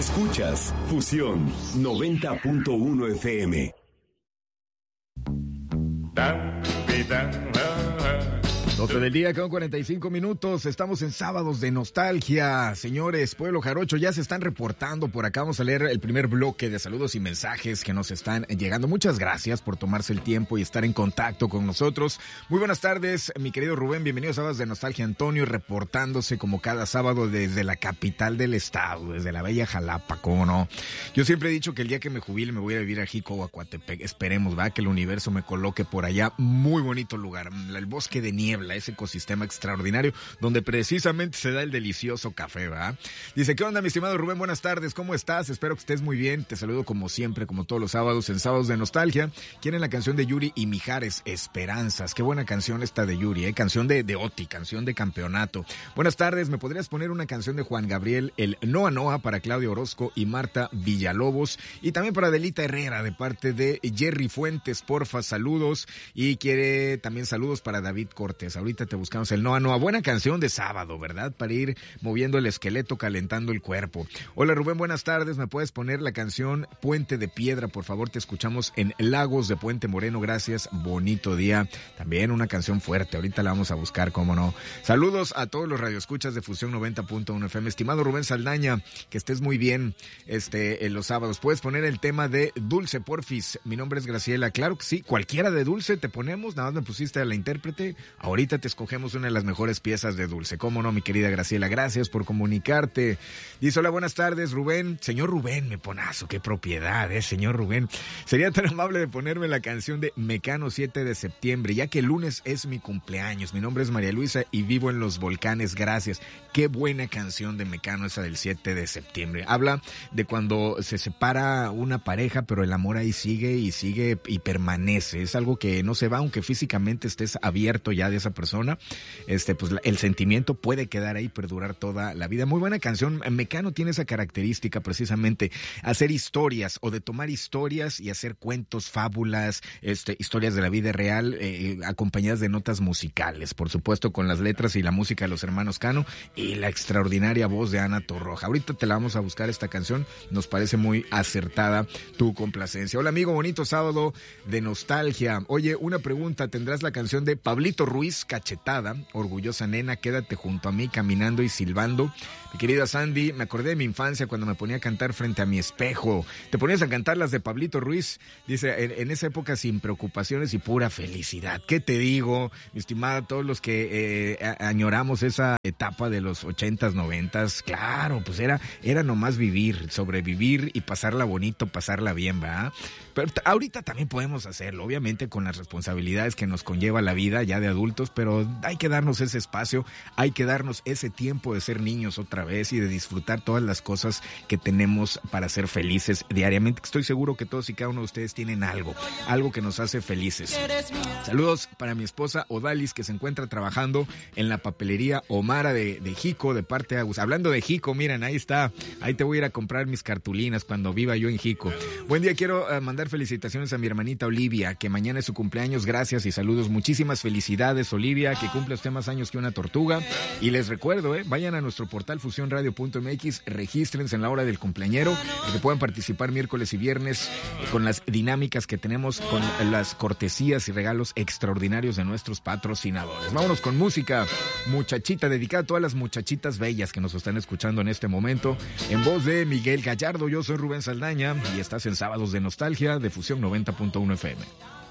Escuchas Fusión 90.1 FM. 12 del día con 45 minutos. Estamos en Sábados de Nostalgia. Señores, Pueblo Jarocho, ya se están reportando por acá. Vamos a leer el primer bloque de saludos y mensajes que nos están llegando. Muchas gracias por tomarse el tiempo y estar en contacto con nosotros. Muy buenas tardes, mi querido Rubén. Bienvenido a Sábados de Nostalgia. Antonio, reportándose como cada sábado desde la capital del estado, desde la bella Jalapa, ¿cómo no? Yo siempre he dicho que el día que me jubile me voy a vivir a Jico o a Coatepec. Esperemos, ¿va? Que el universo me coloque por allá. Muy bonito lugar. El bosque de niebla, ese ecosistema extraordinario donde precisamente se da el delicioso café, ¿va? Dice, ¿qué onda, mi estimado Rubén? Buenas tardes, ¿cómo estás? Espero que estés muy bien. Te saludo como siempre, como todos los sábados en Sábados de Nostalgia. ¿Quieren la canción de Yuri y Mijares, Esperanzas? Qué buena canción esta de Yuri, canción de Oti, canción de campeonato. Buenas tardes, ¿me podrías poner una canción de Juan Gabriel, el Noa Noa, para Claudio Orozco y Marta Villalobos? Y también para Adelita Herrera, de parte de Jerry Fuentes, porfa, saludos. Y quiere también saludos para David Cortés. Ahorita te buscamos el Noa Noa. Buena canción de sábado, ¿verdad? Para ir moviendo el esqueleto, calentando el cuerpo. Hola Rubén, buenas tardes. ¿Me puedes poner la canción Puente de Piedra? Por favor, te escuchamos en Lagos de Puente Moreno. Gracias, bonito día. También una canción fuerte. Ahorita la vamos a buscar, cómo no. Saludos a todos los radioescuchas de Fusión 90.1 FM. Estimado Rubén Saldaña, que estés muy bien en los sábados. ¿Puedes poner el tema de Dulce, porfis? Mi nombre es Graciela. Claro que sí, cualquiera de Dulce te ponemos. Nada más me pusiste a la intérprete. Ahorita te escogemos una de las mejores piezas de Dulce. ¿Cómo no, mi querida Graciela? Gracias por comunicarte. Dice, hola, buenas tardes, Rubén. Señor Rubén, me ponazo, qué propiedad, señor Rubén. Sería tan amable de ponerme la canción de Mecano 7 de septiembre, ya que el lunes es mi cumpleaños. Mi nombre es María Luisa y vivo en Los Volcanes. Gracias. Qué buena canción de Mecano esa del 7 de septiembre. Habla de cuando se separa una pareja, pero el amor ahí sigue y permanece. Es algo que no se va, aunque físicamente estés abierto ya de esa persona. Pues el sentimiento puede quedar ahí, perdurar toda la vida. Muy buena canción. Mecano tiene esa característica, precisamente, hacer historias o de tomar historias y hacer cuentos, fábulas, historias de la vida real, acompañadas de notas musicales, por supuesto, con las letras y la música de los hermanos Cano y la extraordinaria voz de Ana Torroja. Ahorita te la vamos a buscar esta canción, nos parece muy acertada tu complacencia. Hola amigo, bonito sábado de nostalgia. Oye, una pregunta, ¿tendrás la canción de Pablito Ruiz, Cachetada? Orgullosa nena, quédate junto a mí caminando y silbando. Mi querida Sandy, me acordé de mi infancia cuando me ponía a cantar frente a mi espejo. ¿Te ponías a cantar las de Pablito Ruiz? Dice, en esa época sin preocupaciones y pura felicidad. ¿Qué te digo, mi estimada, todos los que añoramos esa etapa de los 80s, 90s? Claro, pues era nomás vivir, sobrevivir y pasarla bonito, pasarla bien, ¿verdad? Pero ahorita también podemos hacerlo, obviamente con las responsabilidades que nos conlleva la vida ya de adultos, pero hay que darnos ese espacio, hay que darnos ese tiempo de ser niños otra vez y de disfrutar todas las cosas que tenemos para ser felices diariamente. Estoy seguro que todos y cada uno de ustedes tienen algo que nos hace felices. Saludos para mi esposa Odalis, que se encuentra trabajando en la papelería Omara de Jico, de parte de Agus. Hablando de Jico, miren, ahí está, ahí te voy a ir a comprar mis cartulinas cuando viva yo en Jico. Buen día, quiero mandar felicitaciones a mi hermanita Olivia, que mañana es su cumpleaños. Gracias y saludos, muchísimas felicidades, Olivia, que cumple usted más años que una tortuga. Y les recuerdo, vayan a nuestro portal fusionradio.mx, regístrense en la hora del cumpleañero, para que puedan participar miércoles y viernes con las dinámicas que tenemos, con las cortesías y regalos extraordinarios de nuestros patrocinadores. Vámonos con música, Muchachita, dedicada a todas las muchachitas bellas que nos están escuchando en este momento, en voz de Miguel Gallardo. Yo soy Rubén Saldaña y estás en Sábados de Nostalgia de Fusión 90.1 FM.